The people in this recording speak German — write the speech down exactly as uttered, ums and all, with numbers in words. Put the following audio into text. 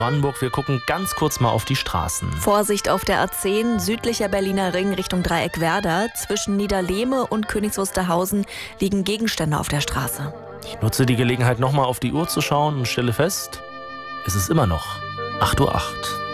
Brandenburg, wir gucken ganz kurz mal auf die Straßen. Vorsicht auf der A zehn, südlicher Berliner Ring Richtung Dreieck Werder. Zwischen Niederlehme und Königs Wusterhausen liegen Gegenstände auf der Straße. Ich nutze die Gelegenheit, nochmal auf die Uhr zu schauen und stelle fest, es ist immer noch acht Uhr acht.